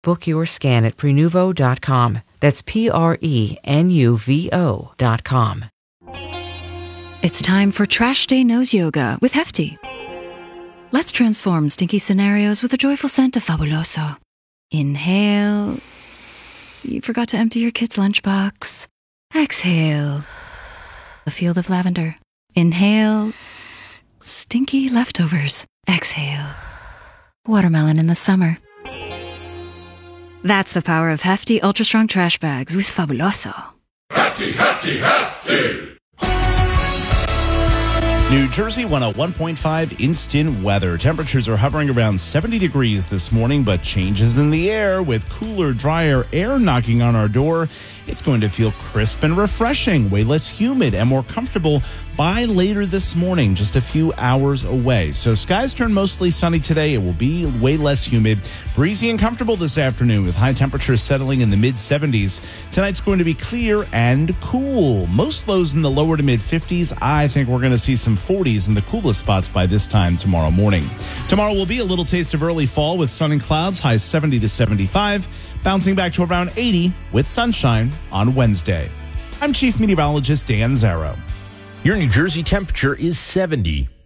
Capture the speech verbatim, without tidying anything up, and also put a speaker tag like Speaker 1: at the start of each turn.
Speaker 1: Book your scan at prenuvo dot com. That's P R E N U V O dot com.
Speaker 2: It's time for Trash Day Nose Yoga with Hefty. Let's transform stinky scenarios with a joyful scent of Fabuloso. Inhale. You forgot to empty your kid's lunchbox. Exhale. A field of lavender. Inhale. Stinky leftovers. Exhale. Watermelon in the summer. That's the power of Hefty Ultra Strong Trash Bags with Fabuloso.
Speaker 3: Hefty, hefty, hefty!
Speaker 4: New Jersey one oh one point five instant weather. Temperatures are hovering around seventy degrees this morning, but changes in the air with cooler, drier air knocking on our door. It's going to feel crisp and refreshing, way less humid and more comfortable by later this morning, just a few hours away. So skies turn mostly sunny today. It will be way less humid, breezy and comfortable this afternoon with high temperatures settling in the mid seventies. Tonight's going to be clear and cool. Most lows in the lower to mid fifties. I think we're going to see some forties in the coolest spots by this time tomorrow morning. Tomorrow will be a little taste of early fall with sun and clouds, highs seventy to seventy-five, bouncing back to around eighty with sunshine on Wednesday. I'm Chief Meteorologist Dan Zarrow.
Speaker 5: Your New Jersey temperature is seventy.